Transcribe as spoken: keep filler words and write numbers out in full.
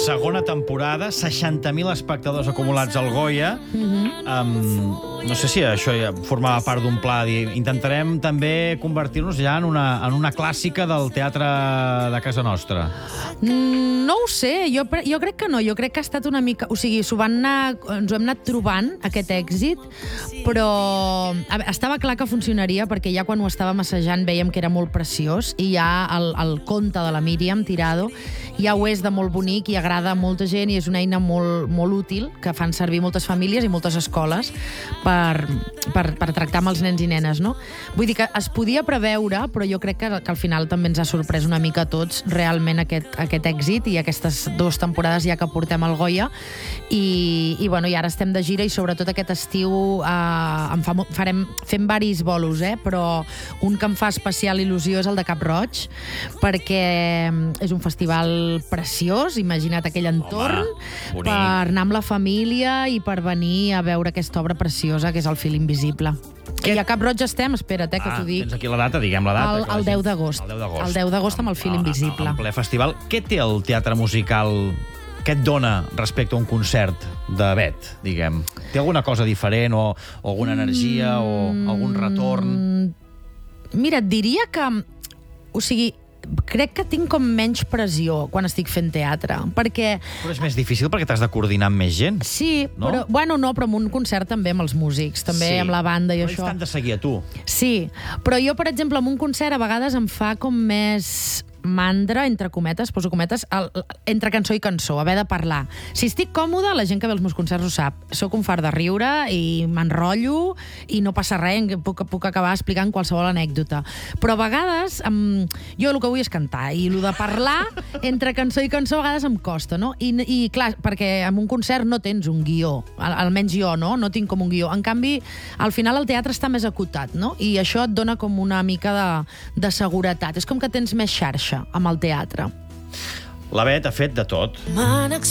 segona temporada, seixanta mil espectadors acumulats al Goya. Mm-hmm. um, no sé si això ja formava part d'un pla. Intentarem també convertir-nos ja en una, en una clàssica del teatre de casa nostra. Mm, no ho sé, jo, jo crec que no. Jo crec que ha estat una mica... O sigui, s'ho van anar, ens ho hem anat trobant, aquest èxit, però a veure, estava clar que funcionaria perquè ja quan ho estàvem assajant vèiem que era molt preciós i ja el, el conte de la Míriam Tirado ja ho és de molt bonic i agrada a molta gent i és una eina molt, molt útil que fan servir moltes famílies i moltes escoles per, per, per tractar amb els nens i nenes, no? Vull dir que es podia preveure, però jo crec que, que al final també ens ha sorprès una mica a tots realment aquest, aquest èxit i aquestes dues temporades ja que portem al Goya i, i, bueno, i ara estem de gira i sobretot aquest estiu eh, em fa, farem, fem varis bolos, eh? Però un que em fa especial il·lusió és el de Cap Roig perquè és un festival preciós, imagina't aquell entorn. Home, per anar amb la família i per venir a veure aquesta obra preciosa que és El fil invisible. I a Cap Roig estem, espera't, eh, que ah, t'ho dic. Tens aquí la data, diguem la data. El, el deu d'agost. El deu d'agost amb El fil invisible. En ple festival. Què té el teatre musical que et dona respecte a un concert de Bet, diguem? Té alguna cosa diferent o, o alguna energia mm, o algun retorn? Mira, et diria que... O sigui, crec que tinc com menys pressió quan estic fent teatre, perquè... Però és més difícil perquè t'has de coordinar amb més gent. Sí, no? però... Bueno, no, però amb un concert també amb els músics, també sí, amb la banda i però això. Però ells t'han de seguir a tu. Sí, però jo, per exemple, amb un concert a vegades em fa com més mandra, entre cometes, poso cometes, el, entre cançó i cançó, haver de parlar. Si estic còmoda, la gent que ve als meus concerts ho sap. Soc un fart de riure i m'enrotllo i no passa res, puc, puc acabar explicant qualsevol anècdota. Però a vegades, um, jo el que vull és cantar, i el de parlar entre cançó i cançó a vegades em costa, no? I, i clar, perquè en un concert no tens un guió, al, almenys jo, no? No tinc com un guió. En canvi, al final el teatre està més acotat, no? I això et dona com una mica de, de seguretat. És com que tens més xarxa amb el teatre. La Bet ha fet de tot.